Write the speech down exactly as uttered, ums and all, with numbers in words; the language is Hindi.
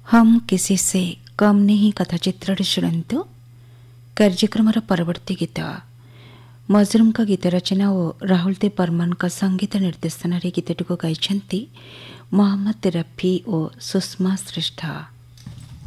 हम किसी से कम नहीं कथाचित्र शुणु कार्यक्रम परवर्ती गीत मजरूम का गीत रचना और राहुल देव बर्मन का संगीत निर्देशन गीतटी को गाई मोहम्मद रफी और सुषमा श्रेष्ठ।